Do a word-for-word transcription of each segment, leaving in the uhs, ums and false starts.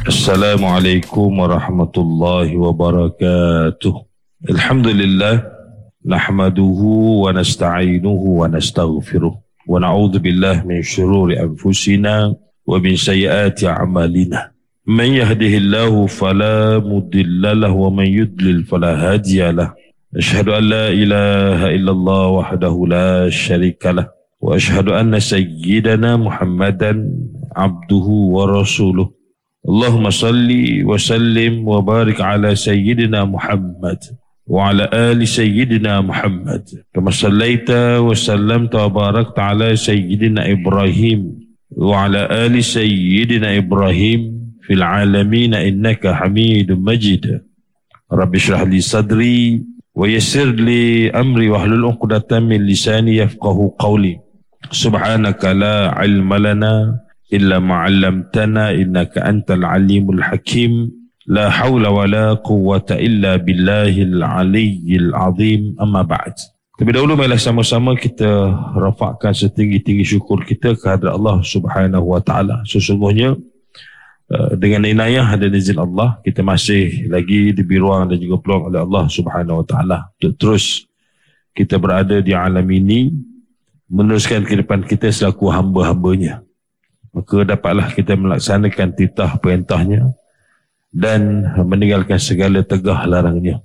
Assalamualaikum warahmatullahi wabarakatuh. Alhamdulillah nahmaduhu wa nasta'inuhu wa nastaghfiruh wa na'udzu billahi min syururi anfusina wa min sayyiati a'malina. Man yahdihillahu fala mudilla lahu wa man yudlil fala hadiya lahu. Asyhadu an la ilaha illallah wahdahu la syarika lah wa asyhadu anna sayyidana Muhammadan abduhu wa rasuluh. Allahumma salli wa sallim wa barik ala sayyidina Muhammad wa ala ali sayyidina Muhammad kama sallaita wa sallamta wa barakta ala sayyidina Ibrahim wa ala ali sayyidina Ibrahim fil alamin innaka Hamidum Majid. Rabbi shrah li sadri wa yassir li amri wahlul 'uqdatam min lisani yafqahu qawli. Subhanaka la ilma lana illa ma'allamtana innaka antal alimul hakim. La hawla wa la quwwata illa billahil aliyyil azim. Amma ba'd. Terlebih dahulu marilah sama-sama kita rafakkan setinggi-tinggi syukur kita kehadrat Allah Subhanahu wa taala. Sesungguhnya dengan inayah dan izin Allah kita masih lagi diberi ruang dan juga peluang oleh Allah Subhanahu wa taala untuk terus kita berada di alam ini meneruskan kehidupan kita selaku hamba-hambanya. Maka dapatlah kita melaksanakan titah perintahnya dan meninggalkan segala tegah larangnya.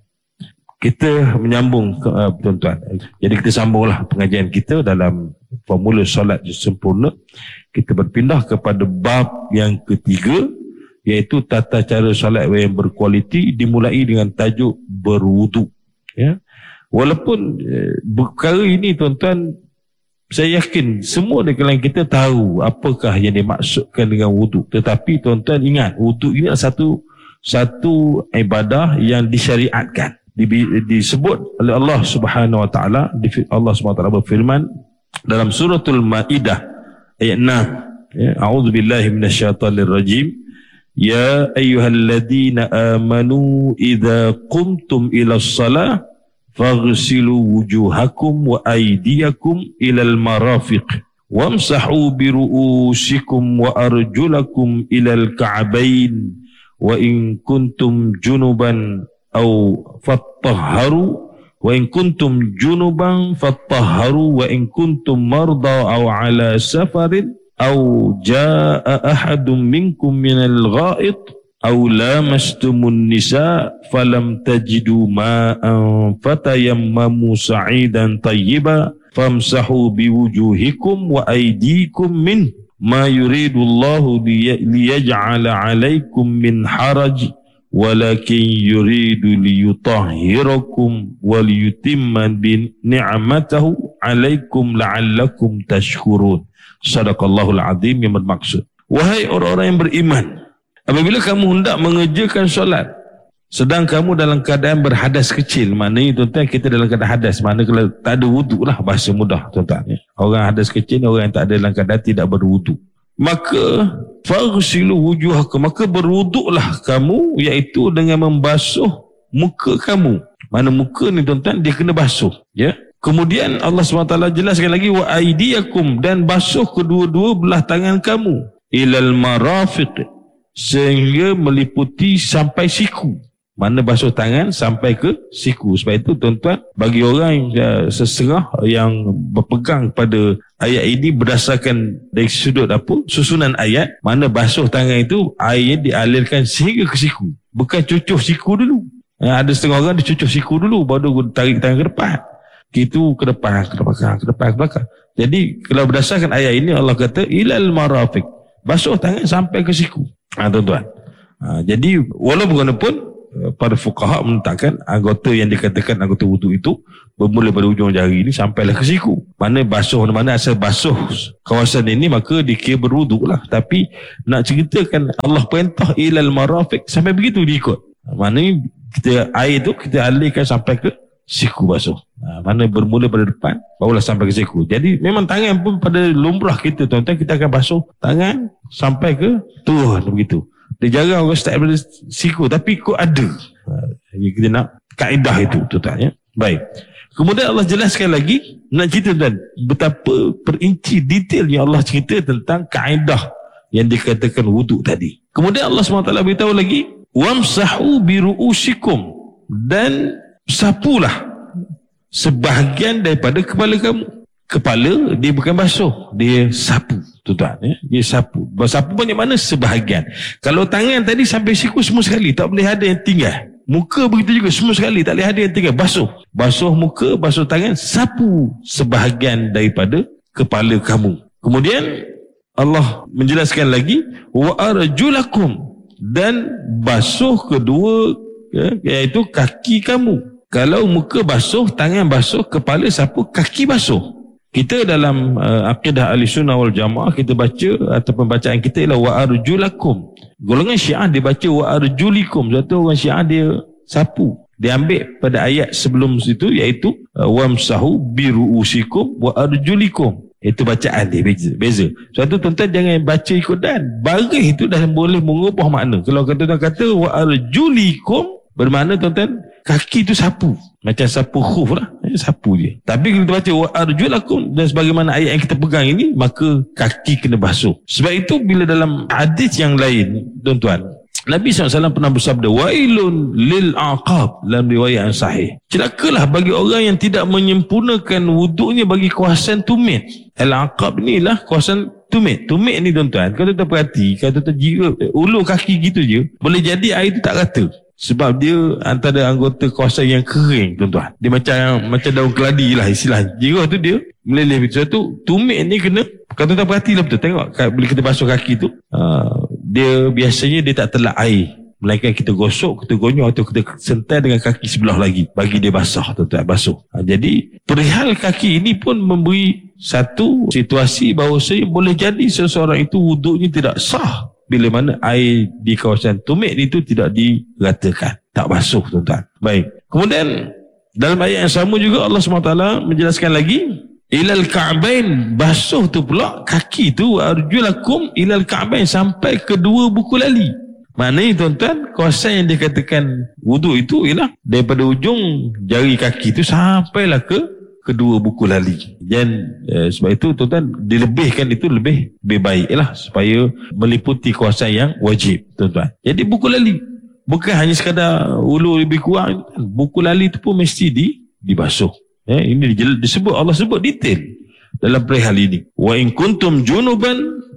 Kita menyambung uh, tuan-tuan. Jadi kita sambunglah pengajian kita dalam formula solat sempurna. Kita berpindah kepada bab yang ketiga, iaitu tata cara solat yang berkualiti, dimulai dengan tajuk berwuduk. Ya. Walaupun uh, perkara ini tuan-tuan, saya yakin semua di kalangan kita tahu apakah yang dimaksudkan dengan wuduk. Tetapi tuan-tuan ingat, wuduk ini adalah satu satu ibadah yang disyariatkan. Di, disebut oleh Allah Subhanahu wa taala. Allah Subhanahu wa taala berfirman dalam suratul Maidah ayat enam. Ya, a'udzubillahi minasyaitonir rajim. Ya ayyuhalladzina amanu idza qumtum ilas shalah faghsilu wujuhakum wa aydiyakum ilal marafiq wamsahu biru'usikum wa arjulakum ilal ka'bain wa in kuntum junuban aw fattahharu wa in kuntum junuban fattahharu wa in kuntum marda aw ala safarin aw jaa ahadun minkum minal gha'it aw lamastumun nisa falam tajidu ma'an fatayammamu sa'idan tayyiba famsahu biwujuhikum wa aydikum min ma yuridullahu liyaj'ala 'alaikum min haraj walakin yuridu liyutahhirakum wa liyutimma bi ni'matahu 'alaikum la'allakum tashkurun. Sadaqallahul azim. Yang bermaksud, wahai orang-orang yang beriman, apabila kamu hendak mengerjakan solat sedang kamu dalam keadaan berhadas kecil, maknanya tuan-tuan kita dalam keadaan hadas, maknanya kalau tak ada wuduk lah, bahasa mudah tuan-tuan. Orang hadas kecil, orang yang tak ada dalam keadaan tidak berwuduk, maka faghsilu wujuhakum, maka berwuduklah kamu, iaitu dengan membasuh muka kamu. Mana muka ni tuan-tuan dia kena basuh, ya. Kemudian Allah subhanahu wa taala jelaskan lagi wa aydiyakum, dan basuh kedua-dua belah tangan kamu, ilal marafiq, sehingga meliputi sampai siku. Mana basuh tangan sampai ke siku. Sebab itu tuan-tuan, bagi orang yang seserah yang berpegang pada ayat ini berdasarkan dari sudut apa susunan ayat, mana basuh tangan itu airnya dialirkan sehingga ke siku, bukan cucuh siku dulu. Ha, ada setengah orang dia cucuh siku dulu baru tarik tangan ke depan, itu ke depan, ke belakang, ke depan, ke belakang. Jadi kalau berdasarkan ayat ini Allah kata ilal marafiq, basuh tangan sampai ke siku. Ha, tuan-tuan. Ha, jadi walaupun pun para fuqaha menetapkan anggota yang dikatakan anggota wuduk itu bermula pada ujung jari ini sampailah ke siku. Mana basuh mana asal basuh kawasan ini maka dikira berwuduk lah. Tapi nak ceritakan Allah perintah ilal marafiq sampai begitu diikut. Mana kita air itu kita alirkan sampai ke siku basuh. Ha, mana bermula pada depan barulah sampai ke siku. Jadi memang tangan pun pada lumrah kita tuan-tuan kita akan basuh tangan sampai ke turun begitu. Dia jarang orang start daripada siku, tapi kok ada. Ha, kita nak kaedah itu tuan-tuan, ya. Baik. Kemudian Allah jelaskan lagi, nak cerita dan betapa perinci detailnya Allah cerita tentang kaedah yang dikatakan wuduk tadi. Kemudian Allah subhanahu wa taala beritahu lagi, wamsahu biru'usikum, dan sapulah sebahagian daripada kepala kamu. Kepala dia bukan basuh, dia sapu, tuan-tuan, ya? Dia sapu. Sapu banyak mana? Sebahagian. Kalau tangan tadi sampai siku semua sekali, tak boleh ada yang tinggal. Muka begitu juga, semua sekali, tak boleh ada yang tinggal. Basuh. Basuh muka, basuh tangan, sapu sebahagian daripada kepala kamu. Kemudian Allah menjelaskan lagi, wa arjulakum, dan basuh kedua, ya, iaitu kaki kamu. Kalau muka basuh, tangan basuh, kepala sapu, kaki basuh. Kita dalam uh, akidah Ahlussunnah wal Jamaah, kita baca ataupun bacaan kita ialah wa arjulakum. Golongan Syiah dia baca wa arjulikum. Sebab tu orang Syiah dia sapu. Dia ambil pada ayat sebelum situ, iaitu uh, wamsahu biru'usikum wa arjulikum. Itu bacaan dia beza. beza. Sebab tu tuan-tuan jangan baca ikut dan. Baris itu dah boleh mengubah makna. Kalau tuan-tuan kata wa arjulikum, bermakna tuan-tuan kaki tu sapu. Macam sapu khuf lah. Sapu dia. Tapi kalau kita baca wa arjulakum, dan sebagaimana ayat yang kita pegang ini, maka kaki kena basuh. Sebab itu bila dalam hadis yang lain, tuan-tuan, Nabi sallallahu alaihi wasallam pernah bersabda, wailun lil aqab, dalam riwayat yang sahih. Celakalah bagi orang yang tidak menyempurnakan wuduknya bagi kawasan tumit. Al-aqab ni lah kawasan tumit. Tumit ni tuan-tuan, kalau tuan perhati, kalau tuan jika ulur kaki gitu je, boleh jadi air tu tak rata. Sebab dia antara anggota kawasan yang kering, tuan-tuan. Dia macam macam daun keladi lah istilah. Jirah tu dia meleleh begitu. Tu tumit ni kena, kalau tuan perhatilah betul, tengok bila kita basuh kaki tu, uh, dia biasanya dia tak telak air. Melainkan kita gosok, kita gonyol atau kita sentai dengan kaki sebelah lagi bagi dia basah, tuan-tuan, basuh. Uh, jadi perihal kaki ini pun memberi satu situasi bahawa saya boleh jadi seseorang itu wuduknya tidak sah bila mana air di kawasan tumit itu tidak diratakan, tak basuh, tuan-tuan. Baik. Kemudian dalam ayat yang sama juga Allah subhanahu wa taala menjelaskan lagi, ilal ka'bain, basuh tu pula kaki tu, arjulakum ilal ka'bain, sampai kedua buku lali. Maknanya tuan-tuan, kawasan yang dikatakan wuduk itu ialah daripada ujung jari kaki tu sampailah ke kedua buku lali. Dan eh, sebab itu tuan-tuan, dilebihkan itu lebih lebih baik lah, supaya meliputi kawasan yang wajib, tuan-tuan. Jadi buku lali bukan hanya sekadar ulur lebih kurang, buku lali itu pun mesti di, dibasuh. Eh, ini disebut, Allah sebut detail dalam perihal ini. Wa in kuntum junuban,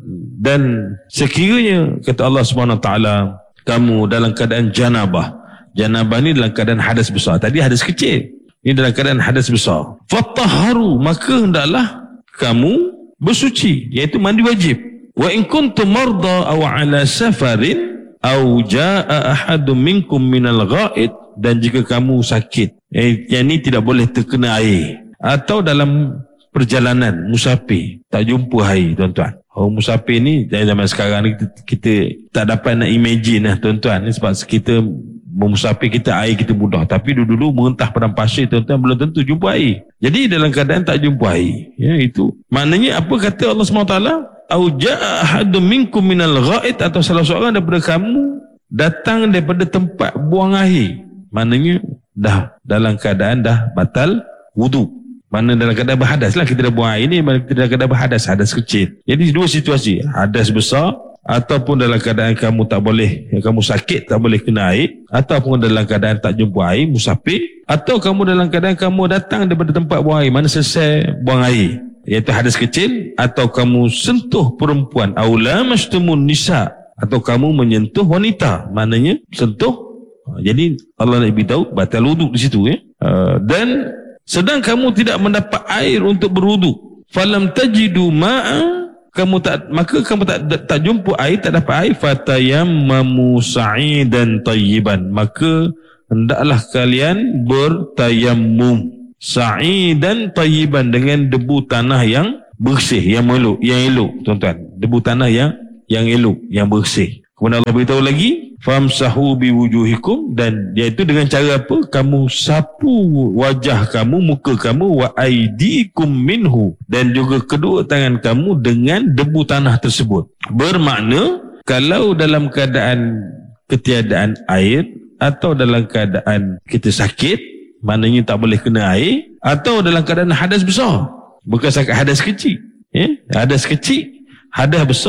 dan sekiranya kata Allah Subhanahu Wa Taala kamu dalam keadaan janabah. Janabah ni dalam keadaan hadas besar. Tadi hadas kecil. Ini dalam keadaan hadas besar. Fattaharu, maka hendaklah kamu bersuci, iaitu mandi wajib. Wa in kuntum marda aw ala safarin aw jaa ahadun minkum minal ghaid, dan jika kamu sakit, eh, yang ini tidak boleh terkena air, atau dalam perjalanan musafir tak jumpa air, tuan-tuan. Oh, musafir ni zaman sekarang ni kita, kita tak dapat nak imagine lah, tuan-tuan. Sebab kita memusafir, kita air kita mudah, tapi dulu-dulu merentah padang pasir, tuan-tuan, belum tentu jumpa air. Jadi dalam keadaan tak jumpa air, ya, itu maknanya apa kata Allah subhanahu wa taala, au jaa ahadun minkum minal ghaid, atau salah seorang daripada kamu datang daripada tempat buang air. Maknanya dah dalam keadaan dah batal wudu. Mana dalam keadaan berhadas lah, kita dah buang air ni, kita dalam keadaan berhadas, hadas kecil. Jadi dua situasi, hadas besar, ataupun dalam keadaan kamu tak boleh, kamu sakit tak boleh kena air, ataupun dalam keadaan tak jumpa air, musafir, atau kamu dalam keadaan kamu datang daripada tempat buang air, mana selesai buang air, iaitu hadas kecil, atau kamu sentuh perempuan, aula mastumun nisa, atau kamu menyentuh wanita, maknanya sentuh. Jadi Allah nak beritahu batal wuduk di situ, ya. Uh, dan sedang kamu tidak mendapat air untuk berwuduk, falam tajidu ma'a, kamu tak, maka kamu tak tak jumpa air, tak dapat air, fatayammamu sa'idan tayyiban, maka hendaklah kalian bertayammum sa'idan tayyiban, dengan debu tanah yang bersih, yang elok, yang elok, tuan-tuan, debu tanah yang yang elok, yang bersih. Kemudian Allah beritahu lagi, famsahu biwujuhikum, dan iaitu dengan cara apa? Kamu sapu wajah kamu, muka kamu, wa aidikum minhu, dan juga kedua tangan kamu dengan debu tanah tersebut. Bermakna kalau dalam keadaan ketiadaan air, atau dalam keadaan kita sakit, maknanya tak boleh kena air, atau dalam keadaan hadas besar, bukan sakit hadas kecil, ya? Hadas kecil, hadas besar,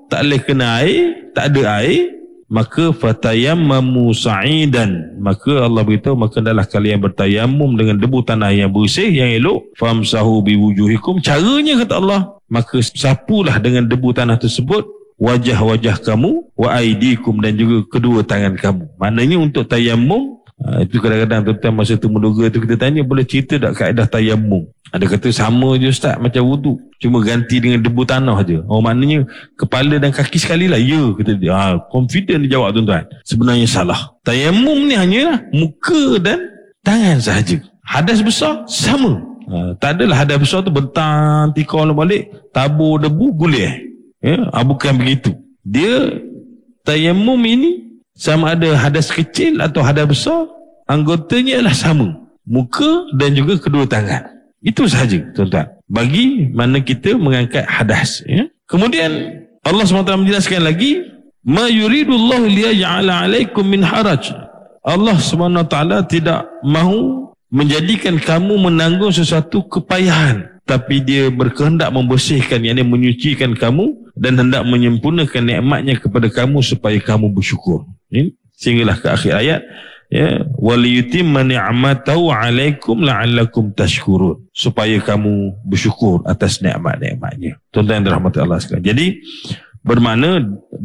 tak boleh kena air, tak ada air, maka fatayammamu sa'idan, maka Allah beritahu maka adalah kalian bertayamum dengan debu tanah yang bersih, yang elok. Famsahu biwujuhikum, caranya kata Allah, maka sapulah dengan debu tanah tersebut wajah-wajah kamu, wa aidikum, dan juga kedua tangan kamu. Maknanya untuk tayamum, Ha, itu kadang-kadang tuan-tuan masa tu menduga tu kita tanya, boleh cerita tak kaedah tayamum? Ada kata sama je Ustaz macam wuduk, cuma ganti dengan debu tanah je. Oh, maknanya kepala dan kaki sekali lah. Ya, kata dia. Ha, confident dia jawab tuan-tuan. Sebenarnya salah. Tayamum ni hanya muka dan tangan sahaja. Hadas besar sama. Ha, tak adalah hadas besar tu bentang tikar balik, tabur debu, gulih. Ya, ha, bukan begitu. Dia tayamum ini sama ada hadas kecil atau hadas besar, anggotanya adalah sama, muka dan juga kedua tangan. Itu sahaja tuan-tuan, bagi mana kita mengangkat hadas, ya. Kemudian Allah subhanahu wa taala menjelaskan lagi, ma yuridullahu liyaj'ala 'alaikum min haraj. Allah subhanahu wa taala tidak mahu menjadikan kamu menanggung sesuatu kepayahan, tapi dia berkehendak membersihkan, yakni menyucikan kamu dan hendak menyempurnakan nikmatnya kepada kamu supaya kamu bersyukur. Ini sehinggalah ke akhir ayat, ya, waliyutimma ni'matahu 'alaikum la'allakum tashkurun, supaya kamu bersyukur atas nikmat-nikmatnya. Tuan-tuan yang dirahmati Allah sekalian. Jadi bermakna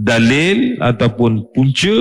dalil ataupun punca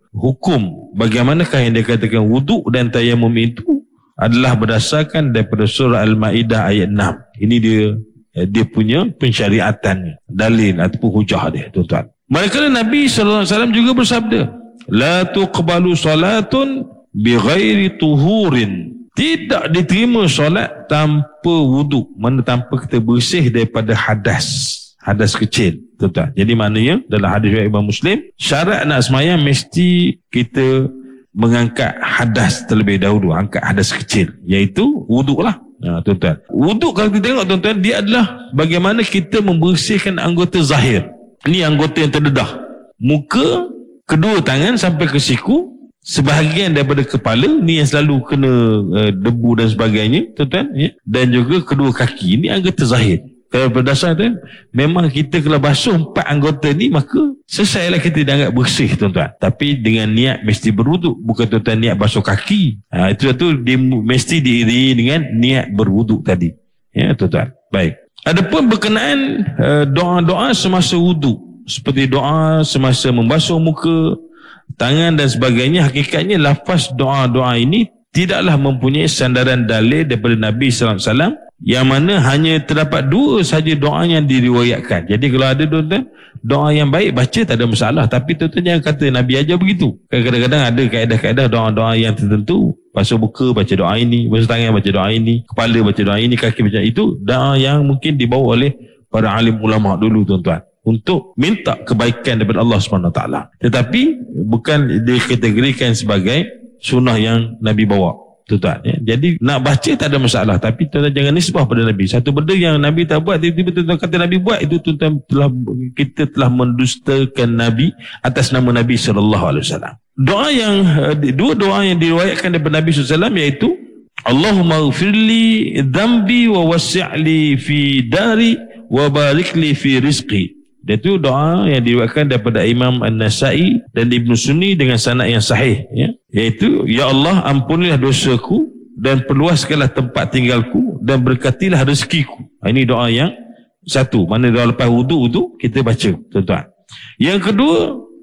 hukum bagaimanakah yang dikatakan wuduk dan tayamum itu adalah berdasarkan daripada surah Al-Maidah ayat enam. Ini dia dia punya pensyariatannya, dalil ataupun hujah dia, tuan-tuan. Manakala Nabi sallallahu alaihi wasallam juga bersabda, la tuqbalu salatun bighairi tuhurin, tidak diterima solat tanpa wuduk, mana tanpa kita bersih daripada hadas, hadas kecil, tuan-tuan. Jadi maknanya dalam hadis riwayat Imam Muslim, syarat nak sembahyang mesti kita mengangkat hadas terlebih dahulu, angkat hadas kecil, iaitu wuduk lah. Ha, tuan-tuan, wuduk kalau kita tengok tuan-tuan, dia adalah bagaimana kita membersihkan anggota zahir. Ini anggota yang terdedah, muka, kedua tangan sampai ke siku, sebahagian daripada kepala, ni yang selalu kena uh, debu dan sebagainya, tuan-tuan, ya? Dan juga kedua kaki, ini anggota zahir. Kalau berdasar tu, memang kita kalau basuh empat anggota ni, maka selesailah kita dianggap bersih, tuan-tuan. Tapi dengan niat mesti berwuduk, bukan tuan-tuan niat basuh kaki. Ha, itu tu dia mesti diiringi dengan niat berwuduk tadi. Ya, tuan-tuan. Baik. Adapun berkenaan uh, doa-doa semasa wuduk, seperti doa semasa membasuh muka, tangan dan sebagainya, hakikatnya lafaz doa-doa ini tidaklah mempunyai sandaran dalil daripada Nabi sallallahu alaihi wasallam, yang mana hanya terdapat dua saja doa yang diriwayatkan. Jadi kalau ada tuan-tuan doa yang baik, baca tak ada masalah, tapi tuan-tuan jangan kata Nabi ajar begitu. Kadang-kadang ada kaedah-kaedah doa-doa yang tertentu, basuh muka baca doa ini, basuh tangan baca doa ini, kepala baca doa ini, kaki baca itu, doa yang mungkin dibawa oleh para alim ulama dulu, tuan-tuan, untuk minta kebaikan daripada Allah subhanahu wa taala. Tetapi bukan dikategorikan sebagai sunnah yang Nabi bawa, tuan-tuan, ya. Jadi nak baca tak ada masalah, tapi tuan-tuan jangan nisbah pada Nabi. Satu benda yang Nabi tak buat, tiba-tiba tuan-tuan kata Nabi buat, itu tuan-tuan telah, kita telah mendustakan Nabi atas nama Nabi sallallahu alaihi wasallam. Doa yang dua doa yang diriwayatkan daripada Nabi sallallahu alaihi wasallam, iaitu Allahumma ighfirli dhanbi wa wasi'li fi dari wa barikli fi rizqi. Dia tu doa yang diriwayatkan daripada Imam An-Nasai dan Ibn Sunni dengan sanad yang sahih, ya. Iaitu, ya Allah, ampunilah dosaku dan perluaskanlah tempat tinggalku dan berkatilah rezekiku. Ini doa yang satu, mana doa lepas wuduk tu kita baca, tuan-tuan. Yang kedua,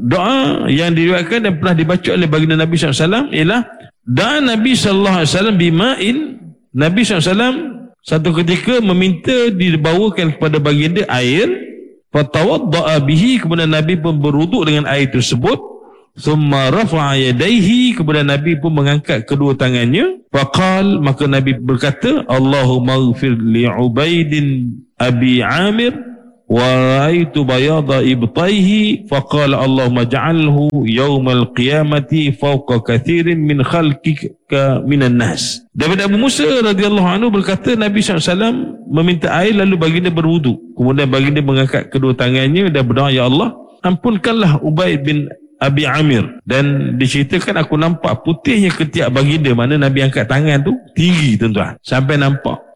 doa yang diriwayatkan dan pernah dibaca oleh baginda Nabi sallallahu alaihi wasallam ialah doa Nabi sallallahu alaihi wasallam bima'in. Nabi sallallahu alaihi wasallam satu ketika meminta dibawakan kepada baginda air, fatawadda'a bihi, kemudian Nabi pun berwuduk dengan air tersebut. Thumma rafa'a yadayhi, kemudian Nabi pun mengangkat kedua tangannya. Faqal, maka Nabi berkata, Allahumma ighfir li Ubaidin Abi Amir wa ra'aitu bayada ibtaihi, faqala Allahumma ja'alhu yawmal qiyamati fawqa kathirin min khalqika minan nas. Daripada Abu Musa radhiyallahu anhu berkata, Nabi sallallahu alaihi wasallam meminta air, lalu baginda berwuduk, kemudian baginda mengangkat kedua tangannya dan berdoa, ya Allah, ampunkanlah Ubaid bin Abi Amir. Dan diceritakan aku nampak putihnya ketiak baginda, mana Nabi angkat tangan tu tinggi, tuan-tuan, sampai nampak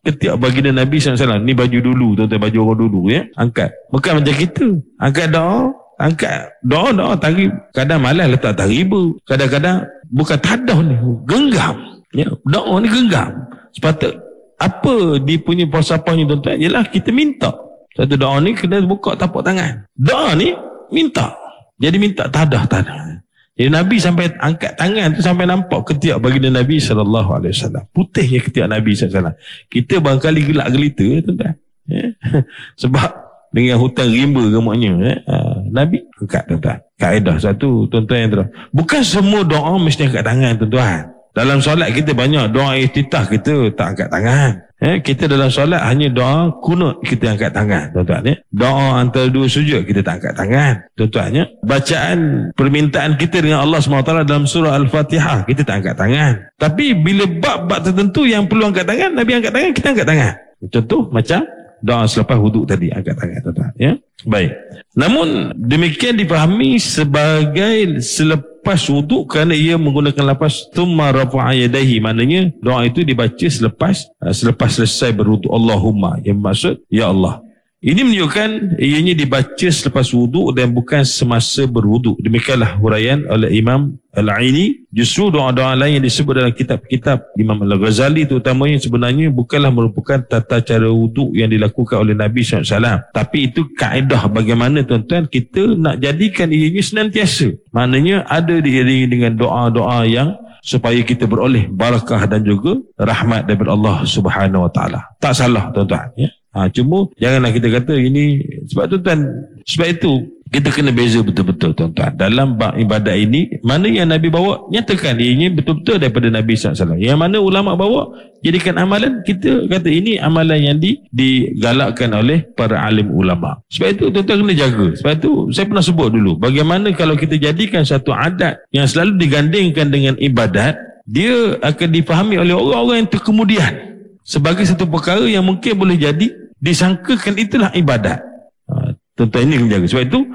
ketiak baginda Nabi sallallahu alaihi wasallam. Ni baju dulu, tuan-tuan, baju orang dulu ya. Angkat. Bukan macam kita. Angkat doa, angkat doa doa tarik. Kadang malas letak taribu. Kadang-kadang bukan tadah ni, genggam. Ya, doa ni genggam. Sepatut apa dia punya falsafahnya tuan-tuan? Ialah kita minta. Satu doa ni kena buka tapak tangan. Doa ni minta. Jadi minta tadah tadah. Jadi Nabi sampai angkat tangan tu sampai nampak ketiak baginda Nabi sallallahu alaihi wasallam. Putihnya ketiak Nabi sallallahu alaihi wasallam. Kita barangkali gelak gelita tuan-tuan. Ya? Sebab dengan hutan rimba gemaknya ya? Nabi angkat tuan-tuan. Kaedah satu tuan-tuan yang terang. Bukan semua doa mesti angkat tangan tuan-tuan. Dalam solat kita banyak doa iftitah kita tak angkat tangan. Eh, kita dalam solat hanya doa kunut kita angkat tangan tuan-tuan ya. Doa antara dua sujud kita tak angkat tangan tuan-tuan ya. Bacaan permintaan kita dengan Allah subhanahu wa taala dalam surah Al-Fatihah kita tak angkat tangan. Tapi bila bab-bab tertentu yang perlu angkat tangan, Nabi angkat tangan, kita angkat tangan. Contoh macam doa selepas wuduk tadi angkat tangan tuan-tuan ya. Baik. Namun demikian dipahami sebagai selepas wuduk kerana ia menggunakan lafaz thumma rafa'a yadayhi, maknanya doa itu dibaca selepas selepas selesai berwuduk. Allahumma, yang maksud ya Allah. Ini menunjukkan ianya dibaca selepas wuduk dan bukan semasa berwuduk. Demikianlah huraian oleh Imam Al-Aini. Justru doa-doa lain yang disebut dalam kitab-kitab Imam Al-Ghazali terutamanya sebenarnya bukanlah merupakan tata cara wuduk yang dilakukan oleh Nabi sallallahu alaihi wasallam. Tapi itu kaedah bagaimana tuan-tuan kita nak jadikan ianya senantiasa. Maknanya ada diiringi dengan doa-doa yang supaya kita beroleh barakah dan juga rahmat daripada Allah Subhanahu Wa Taala. Tak salah tuan-tuan ya. Ha, cuma janganlah kita kata ini sebab tuan-tuan, sebab itu kita kena beza betul-betul tuan-tuan. Dalam bab ibadat ini, mana yang Nabi bawa, nyatakan ini betul-betul daripada Nabi sallallahu alaihi wasallam. Yang mana ulama bawa, jadikan amalan, kita kata ini amalan yang di, digalakkan oleh para alim ulama. Sebab itu tuan-tuan kena jaga. Sebab itu saya pernah sebut dulu, bagaimana kalau kita jadikan satu adat yang selalu digandingkan dengan ibadat, dia akan difahami oleh orang-orang yang terkemudian sebagai satu perkara yang mungkin boleh jadi disangkakan itulah ibadat. Ha, tuan-tuan ini kena jaga. Sebab itu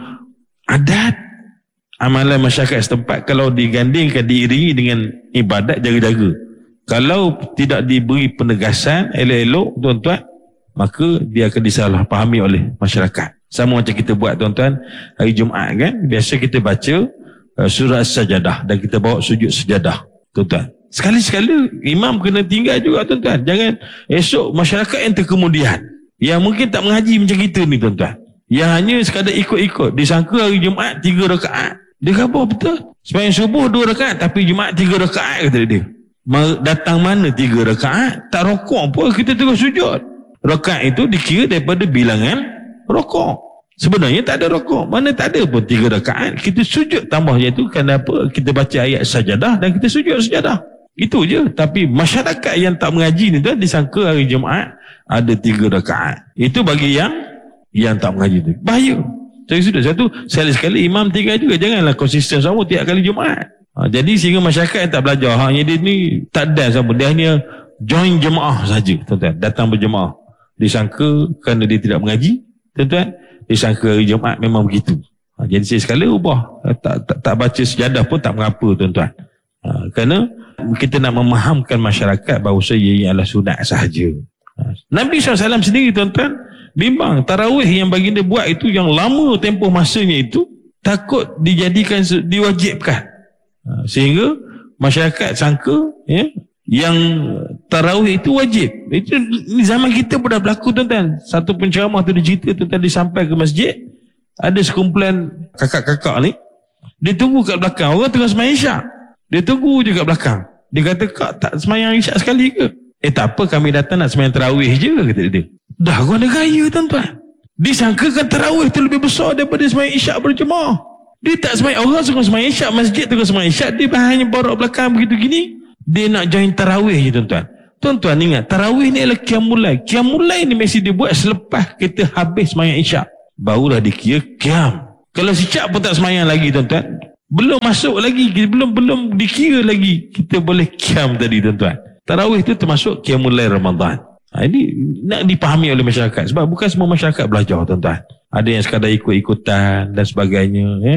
adat amalan masyarakat setempat kalau digandingkan, diiringi dengan ibadat, jaga-jaga. Kalau tidak diberi penegasan elok-elok tuan-tuan, maka dia akan disalahfahami oleh masyarakat. Sama macam kita buat tuan-tuan hari Jumaat kan, biasa kita baca uh, surah As-Sajadah dan kita bawa sujud sejadah tuan-tuan. Sekali-sekala imam kena tinggal juga tuan-tuan. Jangan esok masyarakat yang terkemudian, yang mungkin tak mengaji macam kita ni tuan-tuan, yang hanya sekadar ikut-ikut, disangka hari Jumaat tiga rakaat. Dia kata betul, sembahyang subuh dua rakaat tapi Jumaat tiga rakaat kata dia. Datang mana tiga rakaat? Tak rokok pun kita terus sujud. Rakaat itu dikira daripada bilangan rokok. Sebenarnya tak ada rokok, mana tak ada pun tiga rakaat. Kita sujud tambahnya itu kerana apa? Kita baca ayat sajadah dan kita sujud sejadah. Itu je. Tapi masyarakat yang tak mengaji ni tu disangka hari Jumaat ada tiga rakaat. Itu bagi yang yang tak mengaji tu. Bahaya. Jadi sudah satu, sekali-sekali imam tinggal juga. Janganlah konsisten sama tiap kali Jumaat. Ha, jadi sehingga masyarakat yang tak belajar, hanya dia ni tak dan sama. Dia hanya join jemaah saja, tuan-tuan. Datang berjemaah. Disangka kerana dia tidak mengaji, tuan-tuan, disangka hari Jumaat memang begitu. Ha, jadi saya sekali ubah. Tak, tak, tak baca sejadah pun tak mengapa, tuan-tuan. Ha, kerana kita nak memahamkan masyarakat bahawa ia adalah sunat sahaja. Nabi sallallahu alaihi wasallam sendiri tuan-tuan bimbang tarawih yang baginda buat itu yang lama tempoh masanya itu takut dijadikan diwajibkan, sehingga masyarakat sangka ya, yang tarawih itu wajib. Itu di zaman kita pun dah berlaku tuan-tuan. Satu penceramah tu dicerita tuan-tuan, dia sampai ke masjid, ada sekumpulan kakak-kakak ni, dia tunggu kat belakang, orang tengah sembahyang isyak. Dia tunggu je kat belakang. Dia kata, kak tak sembahyang isyak sekali ke? Eh tak apa, kami datang nak sembahyang tarawih je, kata dia. Dah kau ada gaya tuan-tuan. Disangkakan tarawih tu lebih besar daripada sembahyang isyak berjemaah. Dia tak sembahyang, orang suka sembahyang isyak, masjid tu sembahyang isyak, dia hanya barak belakang begitu gini. Dia nak join tarawih je tuan-tuan. Tuan-tuan ingat, tarawih ni adalah qiyamul lail. Qiyamul lail ni mesti dia buat selepas kita habis sembahyang isyak. Barulah dikira qiyam. Kalau isyak pun tak sembahyang lagi tuan-tuan, belum masuk lagi, belum belum dikira lagi kita boleh qiyam tadi tuan-tuan. Tarawih itu termasuk qiyamul lail Ramadan. Ha, ini nak dipahami oleh masyarakat, sebab bukan semua masyarakat belajar tuan-tuan. Ada yang sekadar ikut-ikutan dan sebagainya, eh?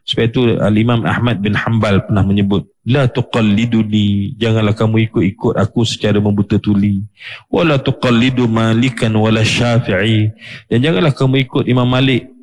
Sebab itu Al-Imam Ahmad bin Hanbal pernah menyebut, la tuqalliduni, janganlah kamu ikut-ikut aku secara membuta tuli. Wala tuqallidu Malikan wala Syafi'i, dan janganlah kamu ikut Imam Malik